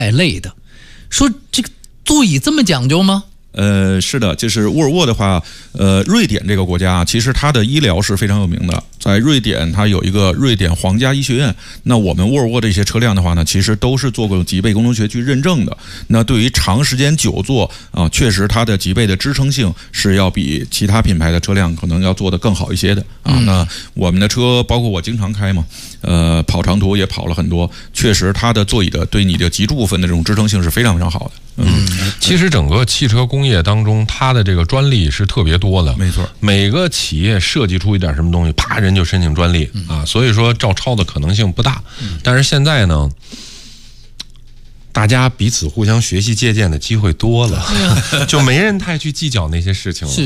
类的。说这个座椅这么讲究吗？ 是的，就是沃尔沃的话，瑞典这个国家其实它的医疗是非常有名的，在瑞典它有一个瑞典皇家医学院。那我们沃尔沃这些车辆的话呢，其实都是做过脊背工程学去认证的。那对于长时间久坐啊，确实它的脊背的支撑性是要比其他品牌的车辆可能要做得更好一些的啊。那我们的车包括我经常开嘛，跑长途也跑了很多，确实它的座椅的对你的脊柱部分的这种支撑性是非常非常好的。 其实整个汽车工业当中，它的这个专利是特别多的， 没错。 每个企业设计出一点什么东西，啪人就申请专利啊，所以说照抄的可能性不大。但是现在呢，大家彼此互相学习借鉴的机会多了，就没人太去计较那些事情了。